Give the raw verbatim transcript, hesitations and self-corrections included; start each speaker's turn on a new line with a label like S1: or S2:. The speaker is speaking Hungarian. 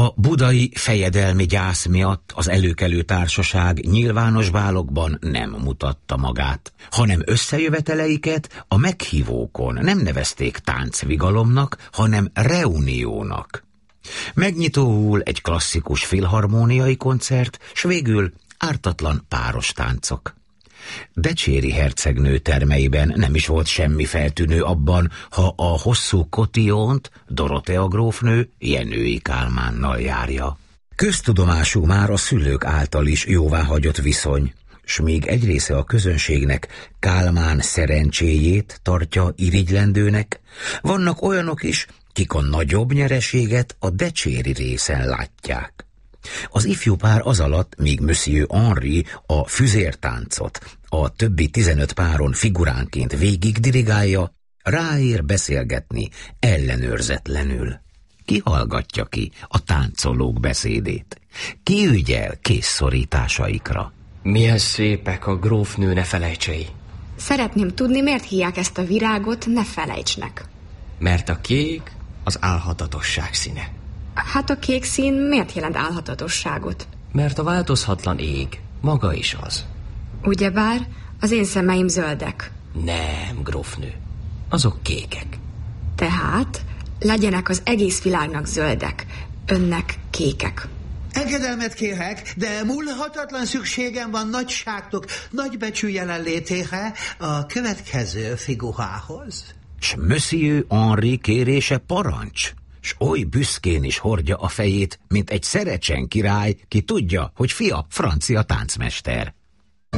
S1: A budai fejedelmi gyász miatt az előkelő társaság nyilvános bálokban nem mutatta magát, hanem összejöveteleiket a meghívókon nem nevezték táncvigalomnak, hanem reuniónak. Megnyitóul egy klasszikus filharmóniai koncert, s végül ártatlan páros táncok. Decséry hercegnő termeiben nem is volt semmi feltűnő abban, ha a hosszú kotiónt Dorotea grófnő Jenői Kálmánnal járja. Köztudomású már a szülők által is jóváhagyott viszony, s míg egy része a közönségnek Kálmán szerencséjét tartja irigylendőnek, vannak olyanok is, kik a nagyobb nyereséget a Decséry részen látják. Az ifjú pár az alatt, míg Monsieur Henri a füzértáncot a többi tizenöt páron figuránként végig dirigálja, ráér beszélgetni ellenőrzetlenül. Ki hallgatja ki a táncolók beszédét? Ki ügyel készszorításaikra?
S2: Milyen szépek a grófnő ne felejtsei.
S3: Szeretném tudni, miért hívják ezt a virágot ne felejtsnek.
S2: Mert a kék az álhatatosság színe.
S3: Hát a kék szín miért jelent álhatatosságot?
S2: Mert a változhatlan ég maga is az.
S3: Ugyebár az én szemeim zöldek.
S2: Nem, grófnő, azok kékek.
S3: Tehát legyenek az egész világnak zöldek, önnek kékek.
S4: Engedelmet kérek, de múlhatatlan szükségem van nagyságtok, nagybecsű jelenlétére a következő figurához.
S1: S Monsieur Henri kérése parancs, s oly büszkén is hordja a fejét, mint egy szerecsen király, ki tudja, hogy fia francia táncmester.